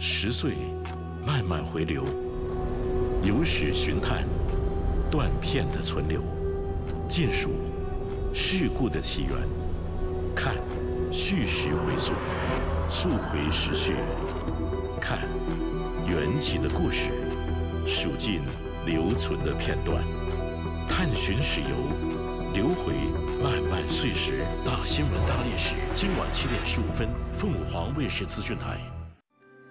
10岁慢慢回流，有史寻探，断片的存留，尽数事故的起源，看叙事回溯，溯回时序，看缘起的故事，数尽留存的片段，探寻史游，留回漫漫岁时。大新闻大历史，今晚7点15分，凤凰卫视资讯台。